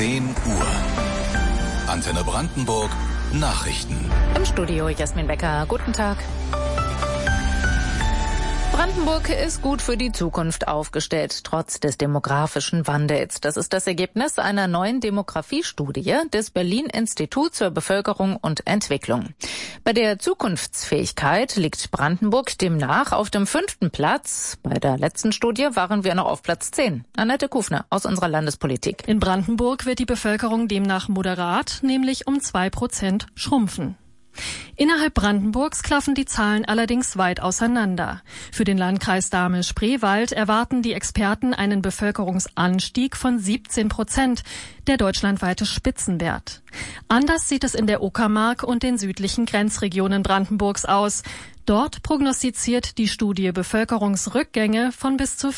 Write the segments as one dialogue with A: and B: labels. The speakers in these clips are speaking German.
A: 10 Uhr. Antenne Brandenburg Nachrichten.
B: Im Studio Jasmin Becker. Guten Tag. Brandenburg ist gut für die Zukunft aufgestellt, trotz des demografischen Wandels. Das ist das Ergebnis einer neuen Demografiestudie des Berlin-Instituts für Bevölkerung und Entwicklung. Bei der Zukunftsfähigkeit liegt Brandenburg demnach auf dem 5. Platz. Bei der letzten Studie waren wir noch auf Platz 10. Annette Kufner aus unserer Landespolitik.
C: In Brandenburg wird die Bevölkerung demnach moderat, nämlich um 2% schrumpfen. Innerhalb Brandenburgs klaffen die Zahlen allerdings weit auseinander. Für den Landkreis Dahme-Spreewald erwarten die Experten einen Bevölkerungsanstieg von 17%, der deutschlandweite Spitzenwert. Anders sieht es in der Uckermark und den südlichen Grenzregionen Brandenburgs aus. Dort prognostiziert die Studie Bevölkerungsrückgänge von bis zu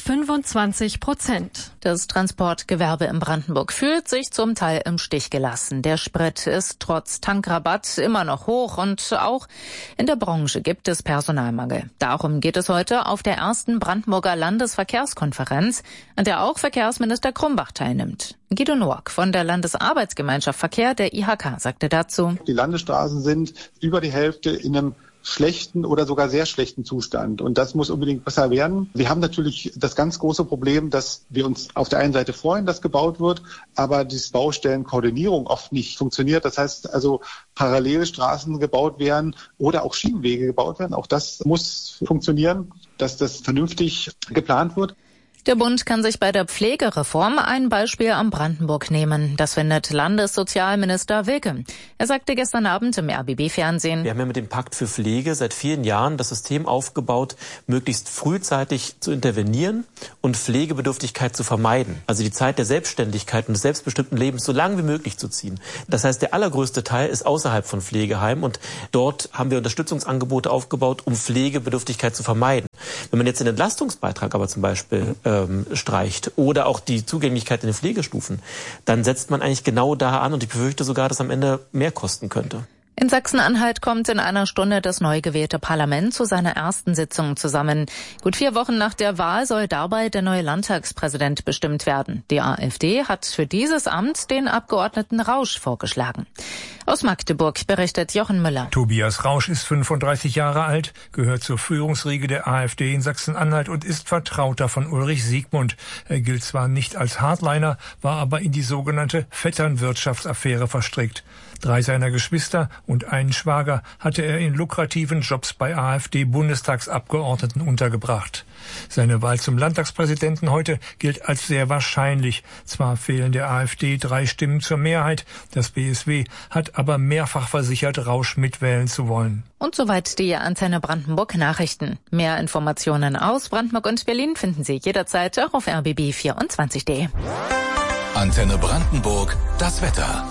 C: 25%.
B: Das Transportgewerbe in Brandenburg fühlt sich zum Teil im Stich gelassen. Der Sprit ist trotz Tankrabatt immer noch hoch und auch in der Branche gibt es Personalmangel. Darum geht es heute auf der ersten Brandenburger Landesverkehrskonferenz, an der auch Verkehrsminister Krumbach teilnimmt. Guido Noack von der Landesarbeitsgemeinschaft Verkehr der IHK sagte dazu:
D: Die Landesstraßen sind über die Hälfte in einem schlechten oder sogar sehr schlechten Zustand. Und das muss unbedingt besser werden. Wir haben natürlich das ganz große Problem, dass wir uns auf der einen Seite freuen, dass gebaut wird, aber die Baustellenkoordinierung oft nicht funktioniert. Das heißt also, parallel Straßen gebaut werden oder auch Schienenwege gebaut werden. Auch das muss funktionieren, dass das vernünftig geplant wird.
B: Der Bund kann sich bei der Pflegereform ein Beispiel am Brandenburg nehmen. Das findet Landessozialminister Wilke. Er sagte gestern Abend im RBB-Fernsehen:
E: Wir haben ja mit dem Pakt für Pflege seit vielen Jahren das System aufgebaut, möglichst frühzeitig zu intervenieren und Pflegebedürftigkeit zu vermeiden. Also die Zeit der Selbstständigkeit und des selbstbestimmten Lebens so lange wie möglich zu ziehen. Das heißt, der allergrößte Teil ist außerhalb von Pflegeheimen und dort haben wir Unterstützungsangebote aufgebaut, um Pflegebedürftigkeit zu vermeiden. Wenn man jetzt den Entlastungsbeitrag aber zum Beispiel streicht oder auch die Zugänglichkeit in den Pflegestufen, dann setzt man eigentlich genau da an und ich befürchte sogar, dass am Ende mehr kosten könnte.
B: In Sachsen-Anhalt kommt in einer Stunde das neu gewählte Parlament zu seiner ersten Sitzung zusammen. Gut 4 Wochen nach der Wahl soll dabei der neue Landtagspräsident bestimmt werden. Die AfD hat für dieses Amt den Abgeordneten Rausch vorgeschlagen. Aus Magdeburg berichtet Jochen Müller.
F: Tobias Rausch ist 35 Jahre alt, gehört zur Führungsriege der AfD in Sachsen-Anhalt und ist Vertrauter von Ulrich Siegmund. Er gilt zwar nicht als Hardliner, war aber in die sogenannte Vetternwirtschaftsaffäre verstrickt. 3 seiner Geschwister und einen Schwager hatte er in lukrativen Jobs bei AfD-Bundestagsabgeordneten untergebracht. Seine Wahl zum Landtagspräsidenten heute gilt als sehr wahrscheinlich. Zwar fehlen der AfD 3 Stimmen zur Mehrheit, das BSW hat aber mehrfach versichert, Rausch mitwählen zu wollen.
B: Und soweit die Antenne Brandenburg Nachrichten. Mehr Informationen aus Brandenburg und Berlin finden Sie jederzeit auch auf rbb24.de.
A: Antenne Brandenburg, das Wetter.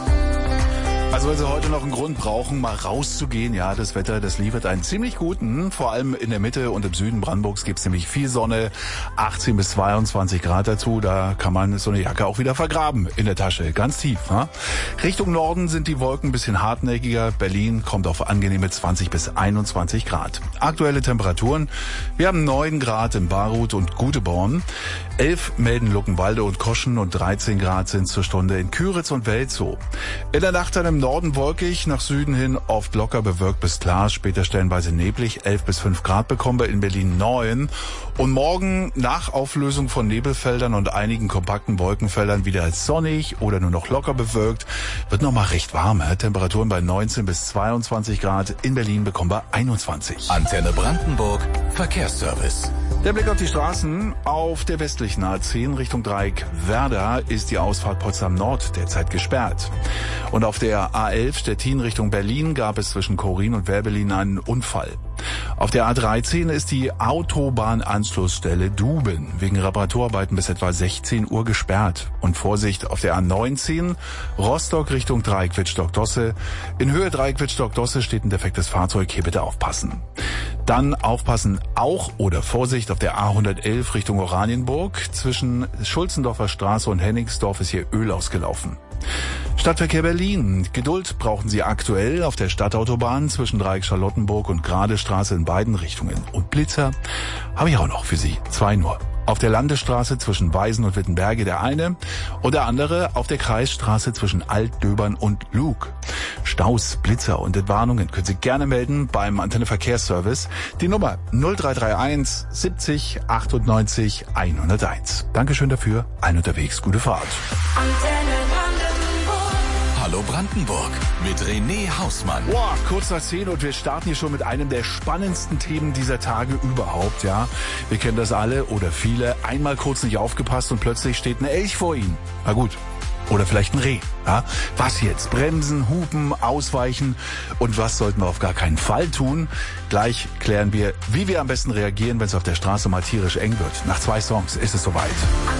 G: Also wenn Sie heute noch einen Grund brauchen, mal rauszugehen, ja, das Wetter, das liefert einen ziemlich guten. Vor allem in der Mitte und im Süden Brandenburgs gibt's nämlich viel Sonne, 18 bis 22 Grad dazu. Da kann man so eine Jacke auch wieder vergraben in der Tasche, ganz tief. Ja? Richtung Norden sind die Wolken ein bisschen hartnäckiger. Berlin kommt auf angenehme 20 bis 21 Grad. Aktuelle Temperaturen: Wir haben 9 Grad in Baruth und Guteborn, 11 melden Luckenwalde und Koschen und 13 Grad sind zur Stunde in Küritz und Welzow. In der Nacht dann im Norden wolkig, nach Süden hin oft locker bewölkt bis klar, später stellenweise neblig, 11 bis 5 Grad bekommen wir in Berlin 9. Und morgen nach Auflösung von Nebelfeldern und einigen kompakten Wolkenfeldern wieder sonnig oder nur noch locker bewölkt, wird nochmal recht warm. Temperaturen bei 19 bis 22 Grad, in Berlin bekommen wir 21.
A: Antenne Brandenburg, Verkehrsservice.
G: Der Blick auf die Straßen. Auf der westlichen A10 Richtung Dreieck Werder ist die Ausfahrt Potsdam Nord derzeit gesperrt. Und auf der A11 Stettin Richtung Berlin gab es zwischen Chorin und Werbelin einen Unfall. Auf der A13 ist die Autobahnanschlussstelle Duben wegen Reparaturarbeiten bis etwa 16 Uhr gesperrt. Und Vorsicht auf der A19 Rostock Richtung Dreieck Wittstock-Dosse. In Höhe Dreieck Wittstock-Dosse steht ein defektes Fahrzeug, hier bitte aufpassen. Dann aufpassen auch oder Vorsicht auf der A111 Richtung Oranienburg. Zwischen Schulzendorfer Straße und Hennigsdorf ist hier Öl ausgelaufen. Stadtverkehr Berlin. Geduld brauchen Sie aktuell auf der Stadtautobahn zwischen Dreieck Charlottenburg und Gradestraße in beiden Richtungen. Und Blitzer habe ich auch noch für Sie. 2 nur. Auf der Landesstraße zwischen Weisen und Wittenberge der eine und der andere auf der Kreisstraße zwischen Altdöbern und Lug. Staus, Blitzer und Entwarnungen können Sie gerne melden beim Antenne Verkehrsservice. Die Nummer 0331 70 98 101. Dankeschön dafür. Allen unterwegs. Gute Fahrt.
A: Hallo Brandenburg mit René Hausmann.
G: Boah, kurz nach 10 und wir starten hier schon mit einem der spannendsten Themen dieser Tage überhaupt, ja. Wir kennen das alle oder viele. Einmal kurz nicht aufgepasst und plötzlich steht ein Elch vor Ihnen. Na gut. Oder vielleicht ein Reh. Ja? Was jetzt? Bremsen, hupen, ausweichen. Und was sollten wir auf gar keinen Fall tun? Gleich klären wir, wie wir am besten reagieren, wenn es auf der Straße mal tierisch eng wird. Nach 2 Songs ist es soweit.